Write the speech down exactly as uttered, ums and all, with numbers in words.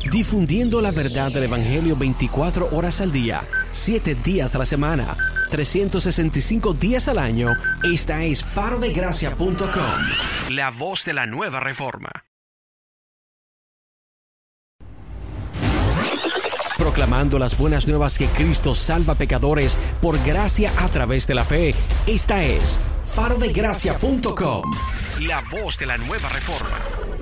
Difundiendo la verdad del Evangelio veinticuatro horas al día, siete días a la semana, trescientos sesenta y cinco días al año. Esta es faro de gracia punto com, la voz de la nueva reforma. Proclamando las buenas nuevas que Cristo salva pecadores por gracia a través de la fe. Esta es faro de gracia punto com, la voz de la nueva reforma.